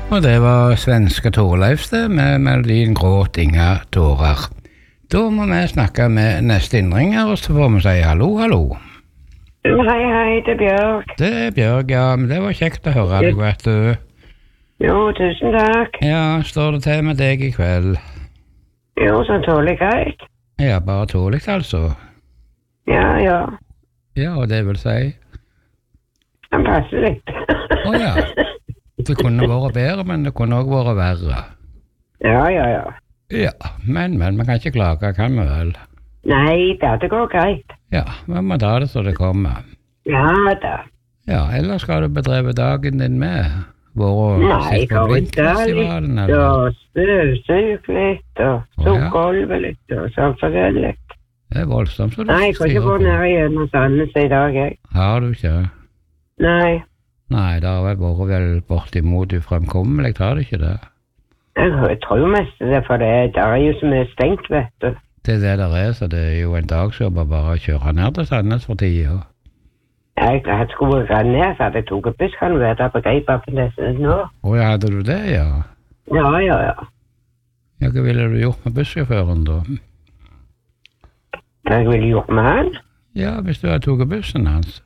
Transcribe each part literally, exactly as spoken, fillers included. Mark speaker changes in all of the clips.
Speaker 1: Og det var svenske Torleifs det, med melodien Gråt inga tårer. Da må vi snakke med neste innringer, og så får vi si hallo, hallo.
Speaker 2: Hei, hei, det er Bjørg.
Speaker 1: Det er Bjørg, ja, men det var kjekt å høre deg, vet du.
Speaker 2: Jo, tusen takk.
Speaker 1: Ja, står det til med deg i kveld?
Speaker 2: Jo, sånn tålig greit.
Speaker 1: Ja, bare tålig altså.
Speaker 2: Ja, ja.
Speaker 1: Ja, og det vil si?
Speaker 2: Han passer litt.
Speaker 1: Åja. Det kunne vært bedre, men det kunne også vært verre.
Speaker 2: Ja, ja, ja.
Speaker 1: Ja, men, men, man kan ikke klage, kan vi vel?
Speaker 2: Nei da, det går greit.
Speaker 1: Ja, vi må ta det så det kommer.
Speaker 2: Ja da.
Speaker 1: Ja, ellers skal du bedreve dagen din med? Våre
Speaker 2: Nei, jeg går ikke litt, og støvsug litt, og tok gulvet litt, og sånn forskjellig.
Speaker 1: Det er voldsomt, så du
Speaker 2: Nei, jeg kan ikke gå ned gjennom Sandnes i dag, jeg.
Speaker 1: Har du ikke?
Speaker 2: Nei.
Speaker 1: Nei, det har vel vært vel bortimot ufremkommelig, tar det ikke det?
Speaker 2: Jeg tror mest det, for det, det er jo så mye stengt, vet du.
Speaker 1: Det er det der er, så det er jo en dagsjobb å bare kjøre ned til Sandnes for tida.
Speaker 2: Jeg, jeg skulle gå ned, så hadde jeg tok buss, kan du vite, på Greipa på det nå.
Speaker 1: Å ja, hadde du det, ja?
Speaker 2: Ja, ja, ja.
Speaker 1: Ja, hva ville du gjort med bussjåføren da?
Speaker 2: Hva ville du gjort med han?
Speaker 1: Ja, hvis du hadde tatt bussen hans.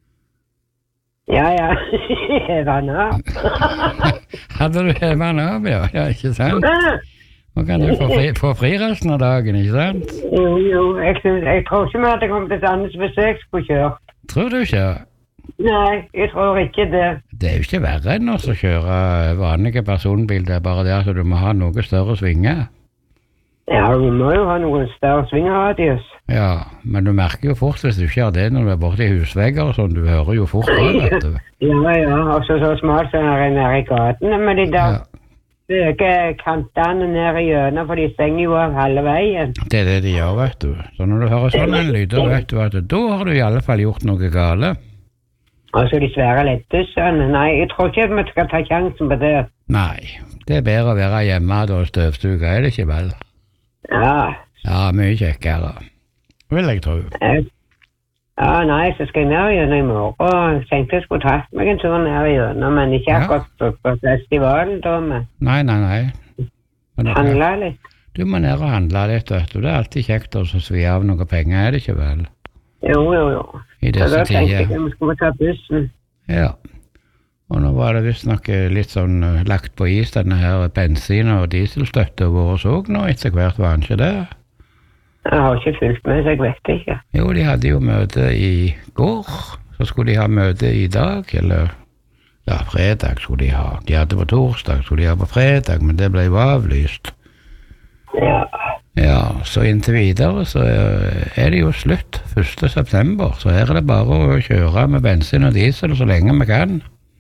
Speaker 2: Ja, ja, hev han av.
Speaker 1: Hadde du hevet han av, ja? Ja, ikke sant? Nå kan du få fri, få fri resten av dagen, ikke sant?
Speaker 2: Jo, jo, jeg, synes, jeg tror ikke vi hadde kommet til Sandnes hvis jeg skulle kjøre.
Speaker 1: Tror du ikke?
Speaker 2: Nei, jeg tror ikke det. Det
Speaker 1: er jo ikke verre enn å kjøre vanlige personbil, det er bare det at du må ha noe større svinger.
Speaker 2: Ja, du må jo ha noen større svingradius.
Speaker 1: Ja, men du merker jo fort hvis du ikke har det når du er borte i husvegger og sånn, du hører jo fort det, vet du.
Speaker 2: Ja, ja, og så så smalt som er nede i gatene med de der høye kantene nede i hjørnet, for de stenger jo av halve veien. Det
Speaker 1: er det de gjør, vet du. Så når du hører sånn en lyd, da vet du at da har du i alle fall gjort noe gale.
Speaker 2: Altså de svære lettbussene, nei, jeg tror ikke vi skal ta sjansen på det.
Speaker 1: Nei, det er bedre å være hjemme da og støvstuga, er det ikke vel?
Speaker 2: Ja.
Speaker 1: Ja, mye kjekkere. Vil jeg tro.
Speaker 2: Ja, nei, så skal jeg ned igjen i morgen. Jeg tenkte jeg skulle tatt meg en tur ned igjen, men ikke akkurat på, på festivalen da, men...
Speaker 1: Nei, nei, nei.
Speaker 2: Handla litt.
Speaker 1: Du må ned og handle litt, vet du. Det er alltid kjekt å svi av noen penger, er det ikke vel?
Speaker 2: Jo, jo, jo.
Speaker 1: I disse
Speaker 2: så da
Speaker 1: tider.
Speaker 2: tenkte jeg at vi skulle ta bussen.
Speaker 1: Ja. Og nå var det visst nok litt sånn uh, lagt på is, denne her bensin- og dieselstøtte våre såg nå etter hvert, var han ikke det?
Speaker 2: Jeg har ikke fulgt med, så jeg vet ikke.
Speaker 1: Jo, de hadde jo møte i går, så skulle de ha møte i dag, eller ja, fredag skulle de ha. De hadde på torsdag, skulle de ha på fredag, men det ble jo avlyst.
Speaker 2: Ja.
Speaker 1: Ja, så inntil videre så er det jo slutt, første september, så her er det bare å kjøre med bensin og diesel så lenge vi kan.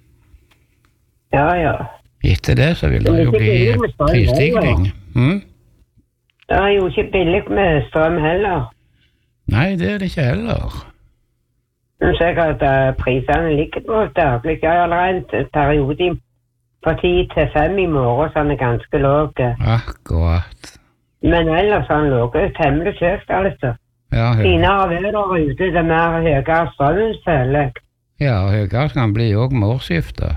Speaker 2: Ja, ja.
Speaker 1: Etter det så vil det jo bli prisstigning. Hm?
Speaker 2: Det er jo ikke billig med strøm heller.
Speaker 1: Nei, det er det ikke heller.
Speaker 2: Nå ser jeg at uh, prisene ligger på daglig. Jeg har allerede en periode fra ti til fem i morgen, så den er ganske låg.
Speaker 1: Akkurat.
Speaker 2: Men ellers har den låget temmelig kjøkt, altså.
Speaker 1: Ja,
Speaker 2: finere vedere ute, det er mer høyere strømsfølge.
Speaker 1: Ja, og høyere skal den bli også med årsskiftet.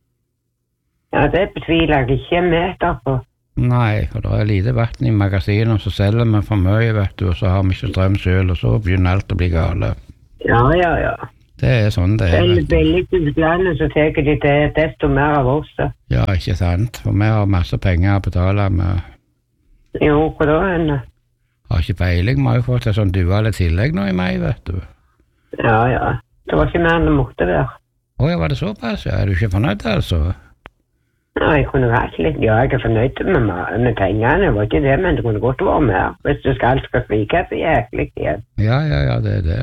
Speaker 2: Ja, det betviler jeg ikke meter på.
Speaker 1: Nei, for det er lite vatten i magasiner, så selger vi for mye, vet du, og så har vi ikke strøm selv, og så begynner alt å bli gale.
Speaker 2: Ja, ja, ja.
Speaker 1: Det er sånn det er.
Speaker 2: Selv billig til utlandet, så teker de det desto mer av oss. Da.
Speaker 1: Ja, ikke sant, for vi har masse penger å betale med.
Speaker 2: Jo, hva da henne?
Speaker 1: Har ikke peiling, vi har jo fått et sånn duale tillegg nå i mai, vet du.
Speaker 2: Ja, ja. Det var ikke mer enn det måtte være.
Speaker 1: Åja, var det såpass? Ja, er du ikke fornøyd, altså?
Speaker 2: Ja, jeg kunne vært litt, ja, jeg er fornøyd med, med pengene, det var ikke det, men det kunne godt være mer. Hvis du skal alt skal svike, så jæklig igjen.
Speaker 1: Ja, ja, ja, det er det.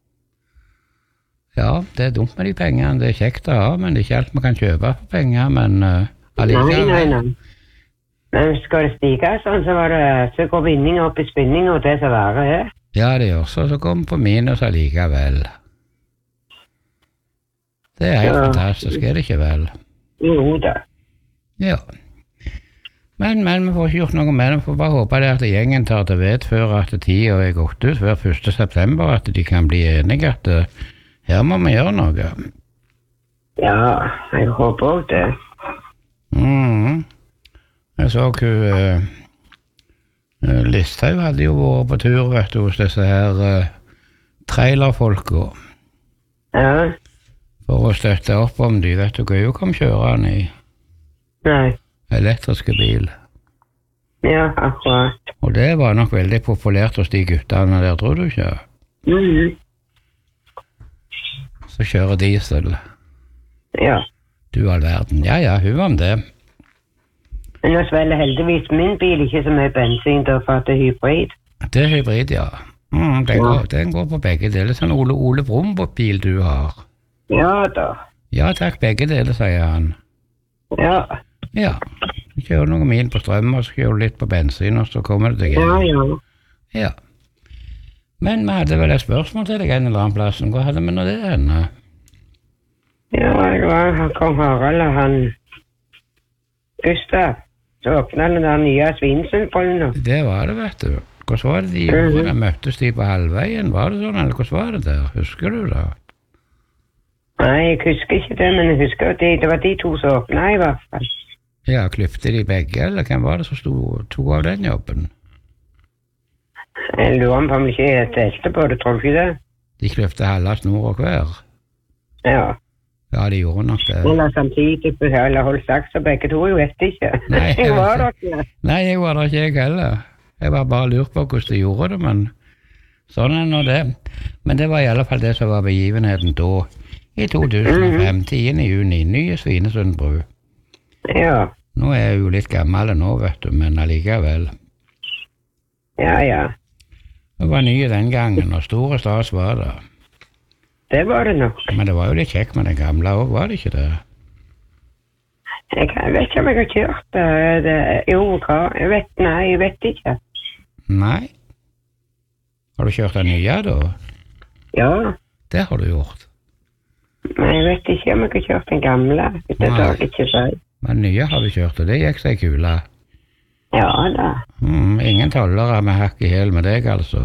Speaker 1: Ja, det er dumt med de pengene, det er kjekt å ha, men det er ikke alt man kan kjøpe for penger, men uh, allikevel.
Speaker 2: Nei, nei, nei. Men skal det stige sånn, så var det, så går vinninger opp i spinning, og det så være her.
Speaker 1: Ja, det gjør så, så kommer på minus allikevel. Det er helt ja. Fantastisk, er det ikke vel?
Speaker 2: Jo da.
Speaker 1: Ja, men, men vi får ikke gjort noe med det, vi får bare håpe det at gjengen tar til vet før at tida er gått ut, før første september, at de kan bli enige at uh, her må vi gjøre noe.
Speaker 2: Ja, jeg håper også det.
Speaker 1: Mm. Jeg så hun uh, Listhaug hadde jo vært på tur, vet du, hos disse her uh, trailerfolka.
Speaker 2: Ja.
Speaker 1: For å støtte opp om de, vet du hva hun kom kjørende i?
Speaker 2: Nei.
Speaker 1: Elektriske bil.
Speaker 2: Ja, akkurat.
Speaker 1: Og det var nok veldig populært hos de guttene der, tror du ikke?
Speaker 2: Mhm.
Speaker 1: Så kjører diesel.
Speaker 2: Ja.
Speaker 1: Du all verden. Ja, ja, hun var om det.
Speaker 2: Men nå svelger heldigvis min bil ikke så mye bensin da, for at det er hybrid.
Speaker 1: Det er hybrid, ja. Mm, den,
Speaker 2: Ja.
Speaker 1: går, den går på begge deler. Sånn Ole, Ole Brumm-bil du har.
Speaker 2: Ja da.
Speaker 1: Ja takk, begge deler, sier han.
Speaker 2: Ja.
Speaker 1: Ja. Du kjører noen mil på strøm, og så kjører du litt på bensin, og så kommer det deg
Speaker 2: Ja,
Speaker 1: igjen.
Speaker 2: ja.
Speaker 1: Ja. Men vi hadde vel et spørsmål til deg en eller annen plass. Hvor hadde vi nå det henne?
Speaker 2: Ja, det var han kom Harald og han Gustav. Så åpnet den der nye Svinesundbollen nå.
Speaker 1: Det var det, vet du. Hvordan var det de gjorde? Mm-hmm. Møttes de på halvveien? Var det sånn, eller hvordan var det der? Husker du det?
Speaker 2: Nei, jeg husker ikke det, men jeg husker at det, det var de to som åpnet i hvert fall.
Speaker 1: Ja, klyfte de begge, eller hvem var det som stod, tog av den jobben?
Speaker 2: Jeg lurer på om de ikke delte på det, tror du ikke det?
Speaker 1: De klyfte halve snor og hver?
Speaker 2: Ja.
Speaker 1: Ja, de gjorde nok det.
Speaker 2: Eller samtidig på hele holdt saks, og begge to, jeg vet ikke.
Speaker 1: Nei, jeg,
Speaker 2: jeg var der ikke.
Speaker 1: Nei, jeg var der ikke jeg heller. Jeg var bare lurt på hvordan de gjorde det, men sånn er nå det. Men det var i alle fall det som var begivenheten da, i to tusen og fem, tiende juni, nye Svinesundbru.
Speaker 2: Ja.
Speaker 1: Nå er jeg jo litt gammel nå, vet du, men allikevel.
Speaker 2: Ja, ja.
Speaker 1: Det var nye den gangen, og store stas var det.
Speaker 2: Det var det nok.
Speaker 1: Men det var jo litt kjekk med den gamle også, var det ikke det?
Speaker 2: Jeg, jeg vet ikke om jeg har kjørt det. det jo, hva? Jeg vet, nei, jeg vet ikke.
Speaker 1: Nei. Har du kjørt den nye da?
Speaker 2: Ja.
Speaker 1: Det har du gjort.
Speaker 2: Men jeg vet ikke om jeg har kjørt den gamle. Det tar jeg ikke si.
Speaker 1: Men nye har du kjørt, og det gikk seg kula.
Speaker 2: Ja da.
Speaker 1: Mm, ingen tollere med hakk i hæl med deg, altså.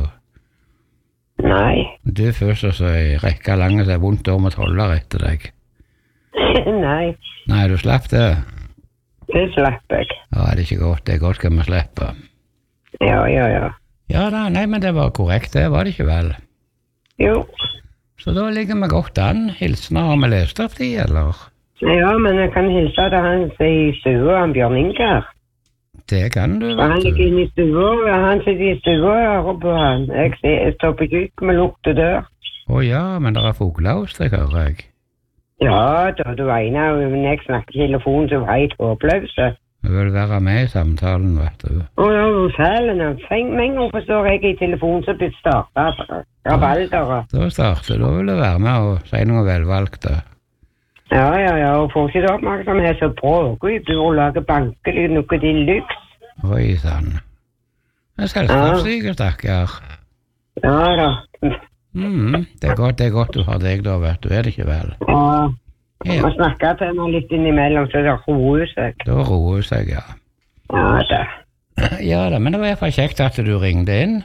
Speaker 2: Nei.
Speaker 1: Du først og så i rekka lange så er vondt om å toller etter deg.
Speaker 2: Nei.
Speaker 1: Nei, du slapp det.
Speaker 2: Det slapp jeg.
Speaker 1: Ja, det er ikke godt. Det er godt skal vi slippe.
Speaker 2: Ja, ja, ja.
Speaker 1: Ja da, nei, men det var korrekt, det var det ikke vel?
Speaker 2: Jo.
Speaker 1: Så da ligger vi godt an. Hilsener har vi lest opp de, eller?
Speaker 2: Ja, men jeg kan hilse til han som er i stua, han Bjørn Ingar.
Speaker 1: Det kan du, vet du.
Speaker 2: Han ligger inne i stua, han sitter i stua og hører på han. Jeg, jeg står på kjøkken med lukte dør.
Speaker 1: Å ja, men det er fugler hos deg, hører jeg.
Speaker 2: Ja, da du var inne, men jeg snakker i telefonen så var jeg håpløse.
Speaker 1: Jeg vil være med i samtalen, vet du.
Speaker 2: Å ja, hvor fælen er det? Med en gang forstår jeg i telefonen så blir det startet. Rabalder.
Speaker 1: Da starter, da vil du være med og si noe velvalgte.
Speaker 2: Ja, ja, ja, og får ikke det oppmerksomhet så bråker vi bor og lager bankelyd, noe de lyks.
Speaker 1: Oi, sann. Det er selskapssyke, stakkar.
Speaker 2: Ja da.
Speaker 1: Mm, det er godt, det er godt du har deg da, vet du, er det ikke vel?
Speaker 2: Ja,
Speaker 1: Ja,
Speaker 2: man snakker til henne litt innimellom, så det roer seg.
Speaker 1: da roer hun seg, ja.
Speaker 2: Ja da.
Speaker 1: Ja da, men det var i hvert fall kjekt at du ringte inn.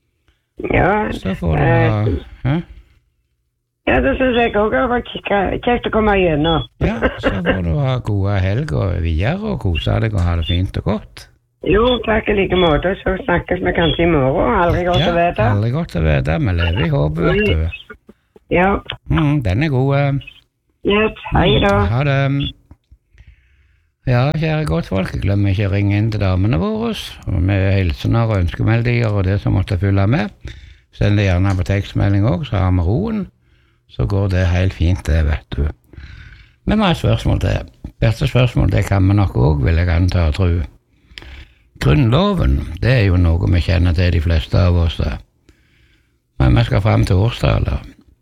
Speaker 2: Ja,
Speaker 1: Så får du
Speaker 2: eh,
Speaker 1: ha... Hæ?
Speaker 2: ja, det synes jeg også var kjekt kjekt å komme igjennom.
Speaker 1: Ja, så får du ha gode helg og videre og kose deg og ha det fint og godt.
Speaker 2: Jo, takk i like måte, så snakkes vi kanskje i morgen, aldri godt å vite.
Speaker 1: Ja, aldri godt å vite, vi lever i håpet, vet du.
Speaker 2: Ja,
Speaker 1: Mm, den er god.
Speaker 2: yes, hei da.
Speaker 1: Ha det. Ja, kjære godtfolk, jeg glemmer ikke å ringe inn til damene våre, og med hilsener og ønskemeldinger og det som måtte følge med. Send det gjerne på tekstmelding også, så har vi roen. Så går det helt fint, det, vet du. Men vi har et spørsmål til. Beste spørsmål, det kan vi nok også, vil jeg anta og tro. Grunnloven, det er jo noe vi kjenner til de fleste av oss. Men vi skal frem til årstallet.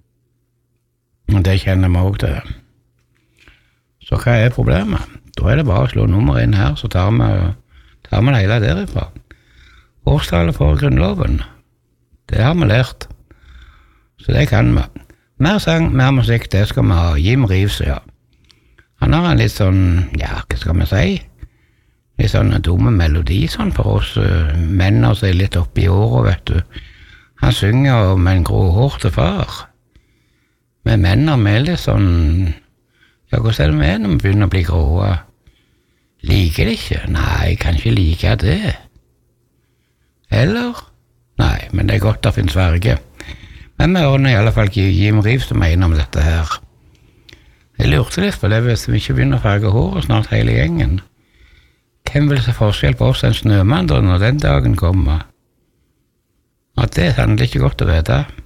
Speaker 1: Og det kjenner vi også til. Så hva er problemet? Da er det bare å slå nummer inn her, så tar vi, tar vi det hele derifra. Årstallet for grunnloven, det har vi lært. Så det kan vi. Mer sang, mer musikk, det skal vi ha. Jim Reeves, ja. Han har en litt sånn, ja, hva skal vi si? Litt sånn dumme melodi sånn for oss uh, menn og seg litt opp i året, vet du. Han synger om en gråhårte far. Men menn er med litt sånn, ja, hvordan er det med når vi begynner å bli gråe? Liker det ikke? Nei, jeg kan ikke like det. Eller? Nei, men det er godt det finnes verge. Men vi ordner i alle fall Jim Reeves som mener om dette her. Jeg lurte litt på det hvis vi ikke begynner å farge håret snart hele gjengen. Hvem vil se forskjell på oss en snømann når den dagen kommer? At det er sannelig ikke godt å vite.